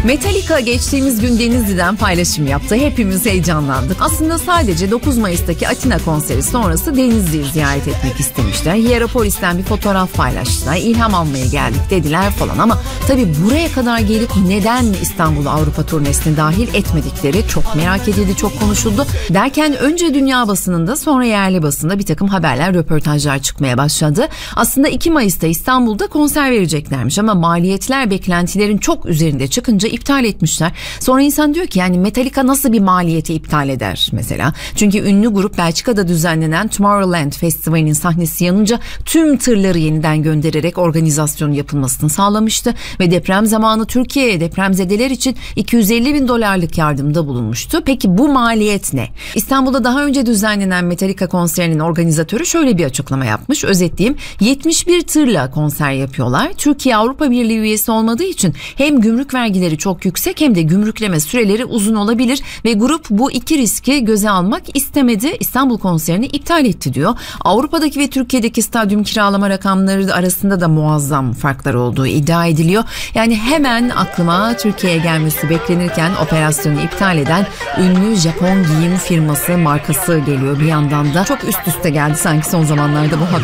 Metallica geçtiğimiz gün Denizli'den paylaşım yaptı. Hepimiz heyecanlandık. Aslında sadece 9 Mayıs'taki Atina konseri sonrası Denizli'yi ziyaret etmek istemişler. Hierapolis'ten bir fotoğraf paylaştılar. İlham almaya geldik dediler falan ama tabii buraya kadar gelip neden İstanbul Avrupa turnesine dahil etmedikleri çok merak edildi, çok konuşuldu. Derken önce dünya basınında sonra yerli basında bir takım haberler, röportajlar çıkmaya başladı. Aslında 2 Mayıs'ta İstanbul'da konser vereceklermiş ama maliyetler beklentilerin çok üzerinde çıkınca iptal etmişler. Sonra insan diyor ki yani Metallica nasıl bir maliyeti iptal eder mesela? Çünkü ünlü grup Belçika'da düzenlenen Tomorrowland Festivali'nin sahnesi yanınca tüm tırları yeniden göndererek organizasyonun yapılmasını sağlamıştı ve deprem zamanı Türkiye'ye depremzedeler için $250.000 yardımda bulunmuştu. Peki bu maliyet ne? İstanbul'da daha önce düzenlenen Metallica konserinin organizatörü şöyle bir açıklama yapmış. Özetleyeyim. 71 tırla konser yapıyorlar. Türkiye Avrupa Birliği üyesi olmadığı için hem gümrük vergileri çok yüksek hem de gümrükleme süreleri uzun olabilir ve grup bu iki riski göze almak istemedi. İstanbul konserini iptal etti diyor. Avrupa'daki ve Türkiye'deki stadyum kiralama rakamları arasında da muazzam farklar olduğu iddia ediliyor. Yani hemen aklıma Türkiye'ye gelmesi beklenirken operasyonu iptal eden ünlü Japon giyim firması markası geliyor bir yandan da. Çok üst üste geldi sanki son zamanlarda bu haber.